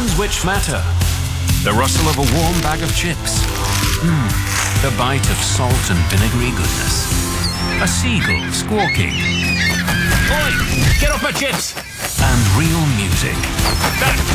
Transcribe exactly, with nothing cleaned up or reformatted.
sounds which matter. The rustle of a warm bag of chips. Mmm, the bite of salt and vinegary goodness. A seagull squawking. Oi, get off my chips! And real music. That